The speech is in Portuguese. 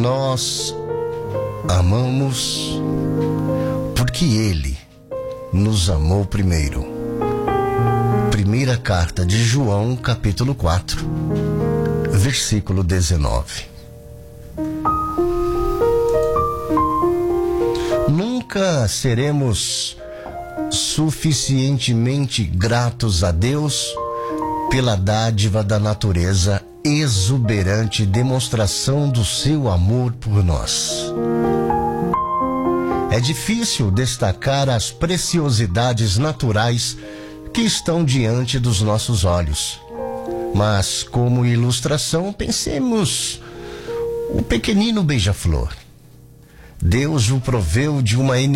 nós amamos porque Ele nos amou primeiro. Primeira carta de João, capítulo 4, versículo 19. Nunca seremos suficientemente gratos a Deus pela dádiva da natureza exuberante demonstração do seu amor por nós. É difícil destacar as preciosidades naturais que estão diante dos nossos olhos. Mas, como ilustração, pensemos o pequenino beija-flor. Deus o proveu de uma